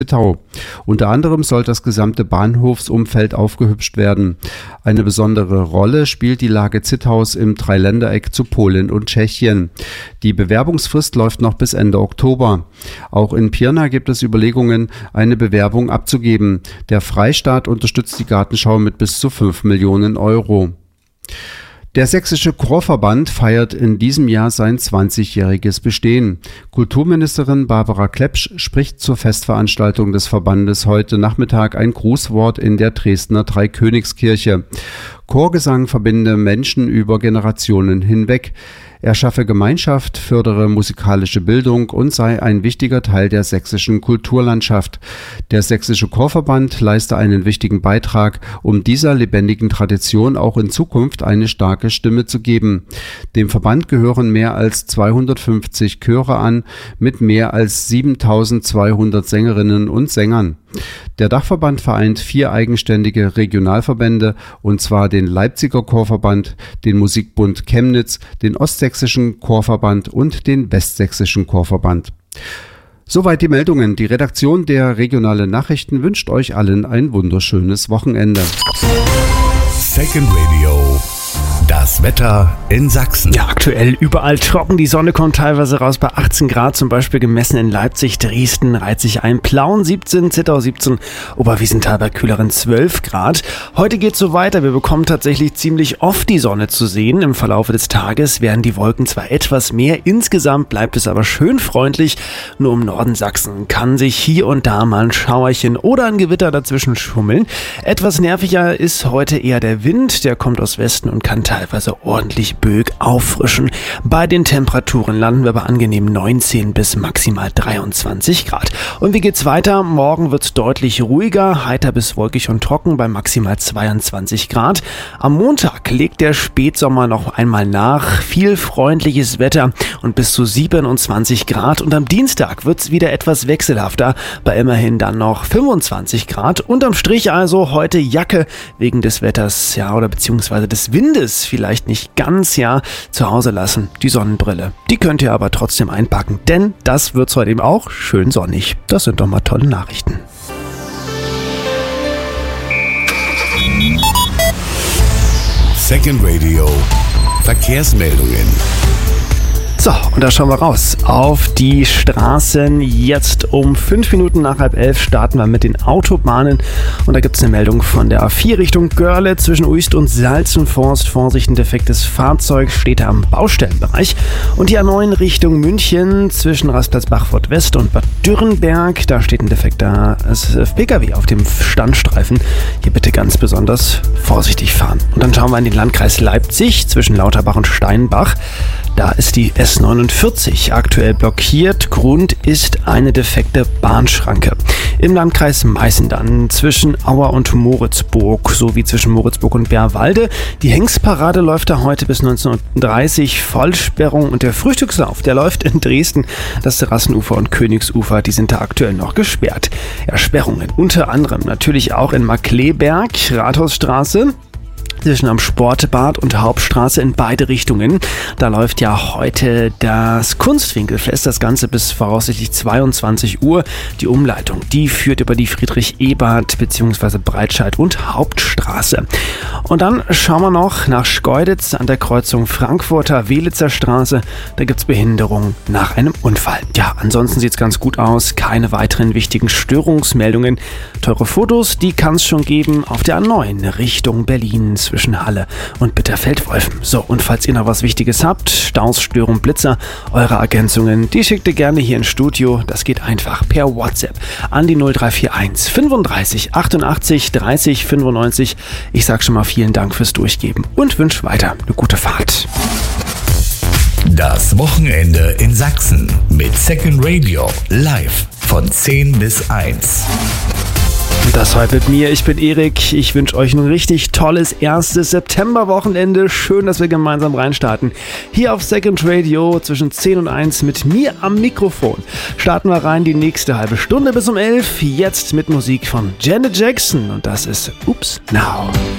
Zittau. Unter anderem soll das gesamte Bahnhofsumfeld aufgehübscht werden. Eine besondere Rolle spielt die Lage Zittaus im Dreiländereck zu Polen und Tschechien. Die Bewerbungsfrist läuft noch bis Ende Oktober. Auch in Pirna gibt es Überlegungen, eine Bewerbung abzugeben. Der Freistaat unterstützt die Gartenschau mit bis zu 5 Millionen Euro. Der Sächsische Chorverband feiert in diesem Jahr sein 20-jähriges Bestehen. Kulturministerin Barbara Klepsch spricht zur Festveranstaltung des Verbandes heute Nachmittag ein Grußwort in der Dresdner Dreikönigskirche. Chorgesang verbinde Menschen über Generationen hinweg. Er schaffe Gemeinschaft, fördere musikalische Bildung und sei ein wichtiger Teil der sächsischen Kulturlandschaft. Der Sächsische Chorverband leiste einen wichtigen Beitrag, um dieser lebendigen Tradition auch in Zukunft eine starke Stimme zu geben. Dem Verband gehören mehr als 250 Chöre an, mit mehr als 7.200 Sängerinnen und Sängern. Der Dachverband vereint 4 eigenständige Regionalverbände, und zwar den Leipziger Chorverband, den Musikbund Chemnitz, den Ostsächsischen Chorverband und den Westsächsischen Chorverband. Soweit die Meldungen. Die Redaktion der Regionalen Nachrichten wünscht euch allen ein wunderschönes Wochenende. Second Radio. Das Wetter in Sachsen. Ja, aktuell überall trocken. Die Sonne kommt teilweise raus bei 18 Grad, zum Beispiel gemessen in Leipzig, Dresden reiht sich ein, Plauen 17, Zittau 17, Oberwiesenthal bei kühleren 12 Grad. Heute geht's so weiter. Wir bekommen tatsächlich ziemlich oft die Sonne zu sehen. Im Verlaufe des Tages werden die Wolken zwar etwas mehr, insgesamt bleibt es aber schön freundlich. Nur im Norden Sachsen kann sich hier und da mal ein Schauerchen oder ein Gewitter dazwischen schummeln. Etwas nerviger ist heute eher der Wind. Der kommt aus Westen und kann teilweise ordentlich Böig auffrischen. Bei den Temperaturen landen wir bei angenehm 19 bis maximal 23 Grad. Und wie geht's weiter? Morgen wird's deutlich ruhiger, heiter bis wolkig und trocken bei maximal 22 Grad. Am Montag legt der Spätsommer noch einmal nach. Viel freundliches Wetter und bis zu 27 Grad. Und am Dienstag wird's wieder etwas wechselhafter, bei immerhin dann noch 25 Grad. Unterm Strich also heute Jacke wegen des Wetters, ja, oder beziehungsweise des Windes vielleicht nicht ganz, ja, zu Hause lassen. Die Sonnenbrille, die könnt ihr aber trotzdem einpacken, denn das wird's heute eben auch schön sonnig. Das sind doch mal tolle Nachrichten. Second Radio. Verkehrsmeldungen. So, und da schauen wir raus auf die Straßen. Jetzt um 5 Minuten nach 10:30 starten wir mit den Autobahnen. Und da gibt es eine Meldung von der A4 Richtung Görle zwischen Uist und Salzenforst. Vorsicht, ein defektes Fahrzeug steht da am Baustellenbereich. Und die A9 Richtung München zwischen Rastplatz Bachfurt West und Bad Dürrenberg. Da steht ein defekter PKW auf dem Standstreifen. Hier bitte ganz besonders vorsichtig fahren. Und dann schauen wir in den Landkreis Leipzig zwischen Lauterbach und Steinbach. Da ist die S49 aktuell blockiert. Grund ist eine defekte Bahnschranke. Im Landkreis Meißen dann zwischen Auer und Moritzburg sowie zwischen Moritzburg und Bärwalde. Die Hengstparade läuft da heute bis 19:30 Uhr. Vollsperrung und der Frühstückslauf, der läuft in Dresden. Das Terrassenufer und Königsufer, die sind da aktuell noch gesperrt. Ja, Sperrungen unter anderem natürlich auch in Markleberg, Rathausstraße. Zwischen am Sportbad und Hauptstraße in beide Richtungen. Da läuft ja heute das Kunstwinkelfest, das Ganze bis voraussichtlich 22 Uhr. Die Umleitung, die führt über die Friedrich-Ebert bzw. Breitscheid und Hauptstraße. Und dann schauen wir noch nach Schkeuditz an der Kreuzung Frankfurter-Welitzer Straße. Da gibt es Behinderung nach einem Unfall. Ja, ansonsten sieht es ganz gut aus. Keine weiteren wichtigen Störungsmeldungen. Teure Fotos, die kann es schon geben auf der A9 Richtung Berlin zwischen Halle und Bitterfeld-Wolfen. So, und falls ihr noch was Wichtiges habt, Staus, Störung, Blitzer, eure Ergänzungen, die schickt ihr gerne hier ins Studio. Das geht einfach per WhatsApp an die 0341 35 88 30 95. Ich sag schon mal vielen Dank fürs Durchgeben und wünsche weiter eine gute Fahrt. Das Wochenende in Sachsen mit Second Radio live von 10 bis 1. Und das heute mit mir. Ich bin Erik. Ich wünsche euch ein richtig tolles erstes Septemberwochenende. Schön, dass wir gemeinsam reinstarten. Hier auf Second Radio zwischen 10 und 1 mit mir am Mikrofon. Starten wir rein die nächste halbe Stunde bis um 11. Jetzt mit Musik von Janet Jackson. Und das ist Oops Now.